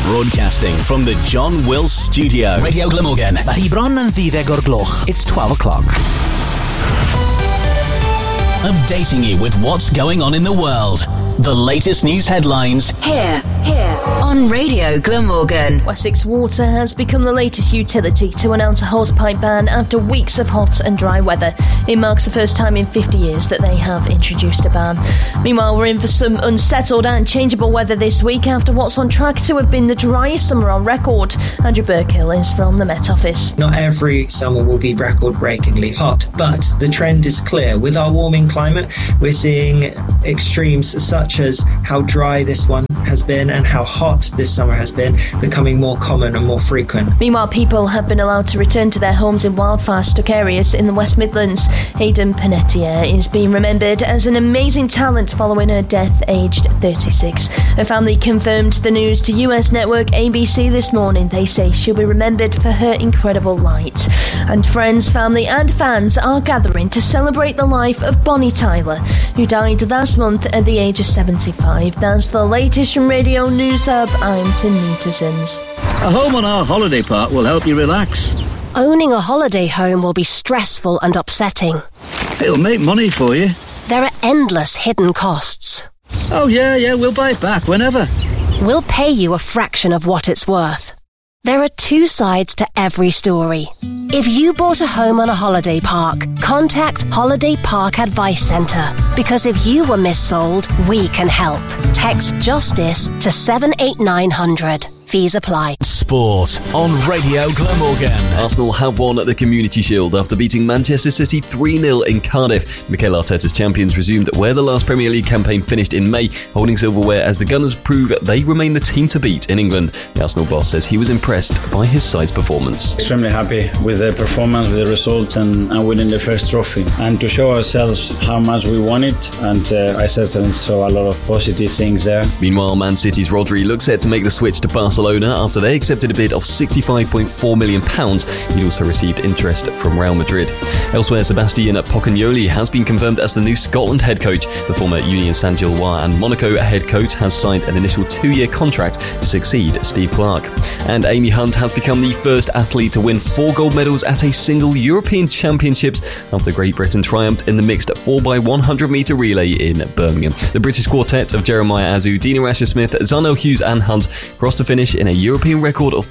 Broadcasting from the John Wills Studio. Radio Glamorgan. Mae hi bron yn 12 o'r gloch. It's 12 o'clock. Updating you with what's going on in the world. The latest news headlines. Here, on Radio Glamorgan. Wessex Water has become the latest utility to announce a hosepipe ban after weeks of hot and dry weather. It marks the first time in 50 years that they have introduced a ban. Meanwhile, we're in for some unsettled and changeable weather this week after what's on track to have been the driest summer on record. Andrew Burkill is from the Met Office. Not every summer will be record-breakingly hot, but the trend is clear. With our warming climate, we're seeing extremes such as how dry this one has been and how hot this summer has been becoming more common and more frequent. Meanwhile, people have been allowed to return to their homes in wildfire-struck areas in the West Midlands. Hayden Panettiere is being remembered as an amazing talent following her death aged 36. Her family confirmed the news to US network ABC this morning. They say she'll be remembered for her incredible light. And friends, family and fans are gathering to celebrate the life of Bonnie Tyler, who died last month at the age of 75. That's the latest from Radio News Hub. I'm Tanita Sims. A home on our holiday park will help you relax. Owning a holiday home will be stressful and upsetting. It'll make money for you. There are endless hidden costs. Oh yeah, we'll buy it back whenever. We'll pay you a fraction of what it's worth. There are two sides to every story. If you bought a home on a holiday park, contact Holiday Park Advice Centre, because if you were missold, we can help. Text JUSTICE to 78900. Fees apply. Sport on Radio Glamorgan. Arsenal have won the Community Shield after beating Manchester City 3-0 in Cardiff. Mikel Arteta's champions resumed where the last Premier League campaign finished in May, holding silverware as the Gunners prove they remain the team to beat in England. The Arsenal boss says he was impressed by his side's performance. Extremely happy with the performance, with the results and winning the first trophy. And to show ourselves how much we want it, and I certainly saw a lot of positive things there. Meanwhile, Man City's Rodri looks set to make the switch to Barcelona after they accepted a bid of £65.4 million. He also received interest from Real Madrid. Elsewhere, Sebastian Pocagnoli has been confirmed as the new Scotland head coach. The former Union Saint-Gilloise and Monaco head coach has signed an initial 2-year contract to succeed Steve Clarke. And Amy Hunt has become the first athlete to win 4 gold medals at a single European Championships after Great Britain triumphed in the mixed 4x100 metre relay in Birmingham. The British quartet of Jeremiah Azu, Dina Rasher-Smith, Zano Hughes and Hunt crossed the finish in a European record of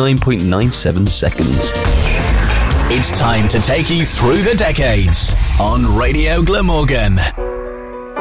39.97 seconds. It's time to take you through the decades on Radio Glamorgan.